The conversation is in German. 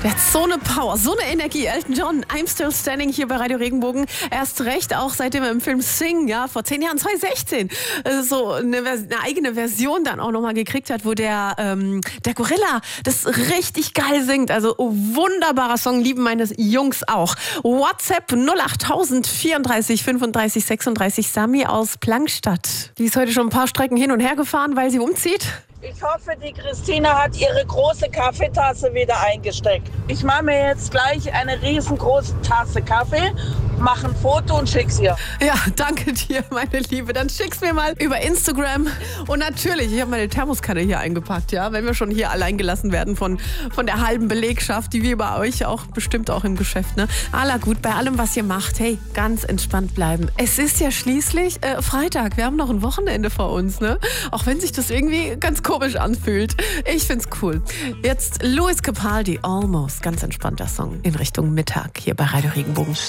Der hat so eine Power, so eine Energie. Elton John, I'm Still Standing hier bei Radio Regenbogen. Erst recht auch seitdem er im Film Sing, ja, vor 10 Jahren, 2016, so eine eigene Version dann auch nochmal gekriegt hat, wo der Gorilla das richtig geil singt. Also wunderbarer Song, lieben meine Jungs auch. WhatsApp 08000 34 35 36, Sami aus Plankstadt. Die ist heute schon ein paar Strecken hin und her gefahren, weil sie umzieht. Ich hoffe, die Christina hat ihre große Kaffeetasse wieder eingesteckt. Ich mache mir jetzt gleich eine riesengroße Tasse Kaffee, mache ein Foto und schick's ihr. Ja, danke dir, meine Liebe. Dann schick's mir mal über Instagram. Und natürlich, ich habe meine Thermoskanne hier eingepackt, ja, wenn wir schon hier allein gelassen werden von der halben Belegschaft, die wir bei euch auch bestimmt auch im Geschäft, ne? Aller gut, bei allem, was ihr macht, hey, ganz entspannt bleiben. Es ist ja schließlich Freitag. Wir haben noch ein Wochenende vor uns, ne? Auch wenn sich das irgendwie ganz komisch anfühlt. Ich find's cool. Jetzt Luis Capaldi, Almost, ganz entspannter Song in Richtung Mittag hier bei Radio Regenbogen.